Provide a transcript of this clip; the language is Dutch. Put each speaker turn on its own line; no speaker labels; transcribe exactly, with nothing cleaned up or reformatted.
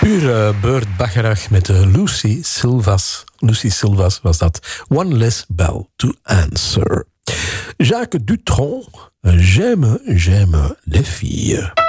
Pure Burt Bacharach met de Lucy Silvas. Lucy Silvas was dat. One Less Bell to Answer. Jacques Dutronc. J'aime, j'aime les filles.